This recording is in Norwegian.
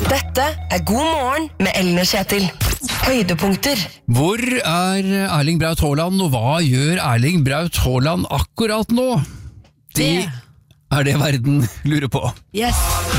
Dette God morgen med Ellen og Kjetil. Høydepunkter. Hvor Erling Braut Haaland, og hva gjør Erling Braut Haaland akkurat nå? Det er det verden lurer på. Yes.